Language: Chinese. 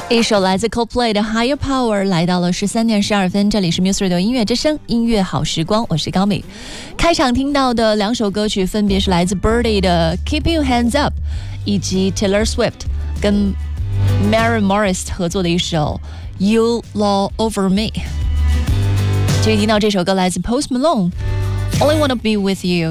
一首来自 Coldplay 的 Higher Power 来到了13点12分，这里是 Music Radio 音乐之声，音乐好时光，我是高敏。开场听到的两首歌曲分别是来自 Birdy 的 Keep Your Hands Up 以及 Taylor Swift 跟 Maren Morris 合作的一首 You Law Over Me。继续听到这首歌来自 Post Malone Only Wanna Be With You。